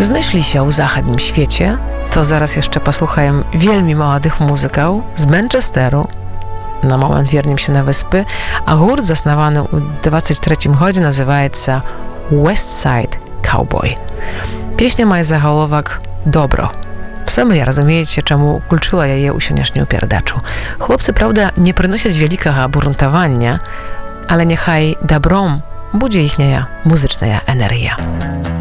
Знайшли się u zachodnim świecie, to zaraz jeszcze posłuchają wielmi młodych muzyków z Manchesteru, na moment wiernym się na wyspy, a gurt zasnowany u 23 году nazywaється West Side Cowboy. Pieśnia ma zaголовок «Dobro». Sami ja rozumiecie, czemu kulczyła ja je u sienieżniu pierdaczu. Chłopcy, prawda, nie przynosić wielkiego buruntowania, ale niechaj dobrom budzi ichnia muzyczna energia.